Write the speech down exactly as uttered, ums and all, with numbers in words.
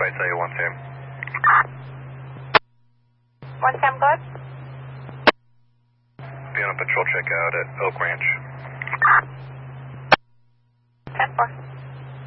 Right, tell you one Sam. One Sam, good? Be on a patrol checkout at Oak Ranch.